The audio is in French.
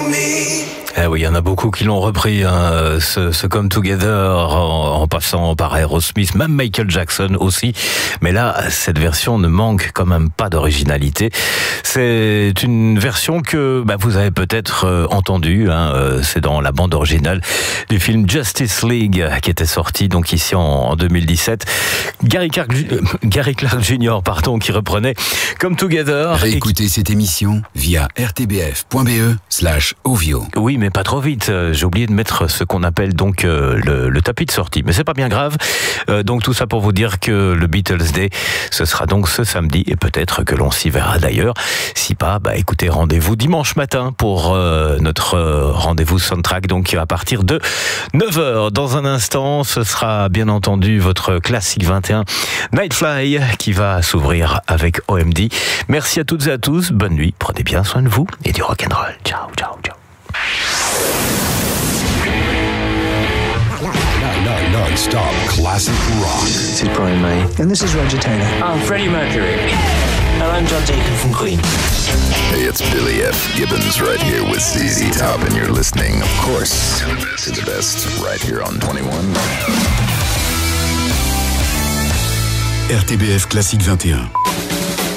Eh oui, il y en a beaucoup qui l'ont repris, hein, ce Come Together, en passant par Aerosmith, même Michael Jackson aussi. Mais là, cette version ne manque quand même pas d'originalité. C'est une version que vous avez peut-être entendue. Hein, c'est dans la bande originale du film Justice League qui était sorti donc ici en 2017. Gary Clark Jr. qui reprenait Come Together. Réécoutez cette émission via rtbf.be/ovio. Oui, mais pas trop vite. J'ai oublié de mettre ce qu'on appelle donc le tapis de sortie. Mais c'est pas bien grave. Donc tout ça pour vous dire que le Beatles Day, ce sera donc ce samedi et peut-être que l'on s'y verra d'ailleurs. Si pas, écoutez, rendez-vous dimanche matin pour notre rendez-vous soundtrack. Donc à partir de 9h. Dans un instant, ce sera bien entendu votre classique 21 Nightfly qui va s'ouvrir avec OMD. Merci à toutes et à tous. Bonne nuit. Prenez bien soin de vous et du rock'n'roll. Ciao, ciao, ciao. Non-stop classic rock. This is Brian May. And this is Roger Taylor. I'm Freddie Mercury. And I'm John Deacon from Queen. Hey, it's Billy F. Gibbons right here with ZZ Top, and you're listening, of course, to the best right here on 21. RTBF Classique 21.